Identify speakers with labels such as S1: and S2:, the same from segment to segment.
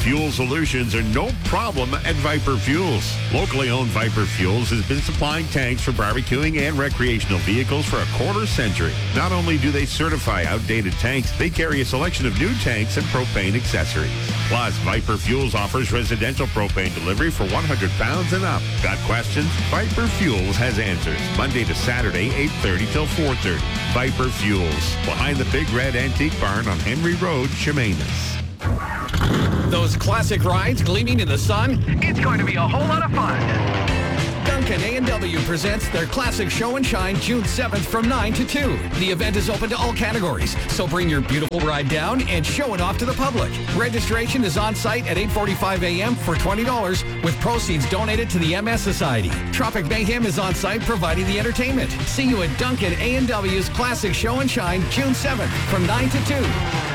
S1: Fuel solutions are no problem at Viper Fuels. Locally owned Viper Fuels has been supplying tanks for barbecuing and recreational vehicles for a quarter century. Not only do they certify outdated tanks, they carry a selection of new tanks and propane accessories. Plus, Viper Fuels offers residential propane delivery for 100 pounds and up. Got questions? Viper Fuels has answers. Monday to Saturday, 8:30 till 4:30. Viper Fuels, behind the Big Red Antique Barn on Henry Road, Chemainus.
S2: Those classic rides gleaming in the sun?
S3: It's going to be a whole lot of fun.
S2: Duncan A&W presents their Classic Show and Shine June 7th from 9 to 2. The event is open to all categories, so bring your beautiful ride down and show it off to the public. Registration is on site at 8:45 a.m. for $20, with proceeds donated to the MS Society. Tropic Mayhem is on site providing the entertainment. See you at Duncan A&W's Classic Show and Shine June 7th from 9 to 2.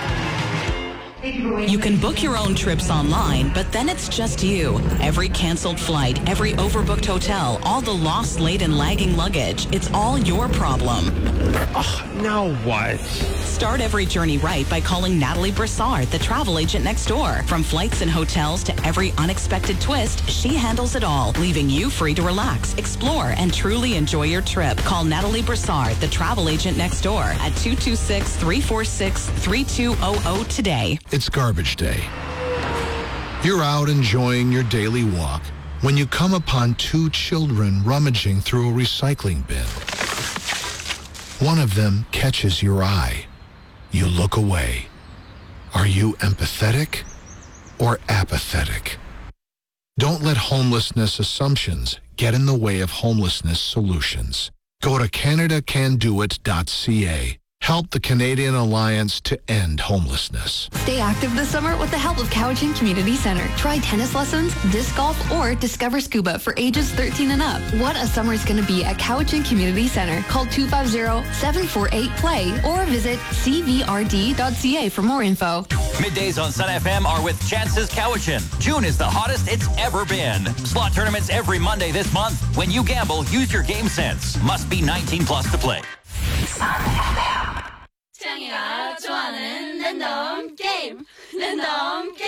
S4: You can book your own trips online, but then it's just you. Every canceled flight, every overbooked hotel, all the lost, late, and lagging luggage. It's all your problem.
S5: Now what?
S4: Start every journey right by calling Natalie Brassard, the travel agent next door. From flights and hotels to every unexpected twist, she handles it all, leaving you free to relax, explore, and truly enjoy your trip. Call Natalie Brassard, the travel agent next door, at 226-346-3200 today.
S6: It's garbage day. You're out enjoying your daily walk when you come upon two children rummaging through a recycling bin. One of them catches your eye. You look away. Are you empathetic or apathetic? Don't let homelessness assumptions get in the way of homelessness solutions. Go to CanadaCanDoIt.ca. Help the Canadian Alliance to end homelessness.
S7: Stay active this summer with the help of Cowichan Community Center. Try tennis lessons, disc golf, or discover scuba for ages 13 and up. What a summer is going to be at Cowichan Community Center. Call 250-748-PLAY or visit cvrd.ca for more info.
S8: Middays on Sun FM are with Chances Cowichan. June is the hottest it's ever been. Slot tournaments every Monday this month. When you gamble, use your game sense. Must be 18 plus to play.
S9: 창이가 좋아하는 랜덤 게임.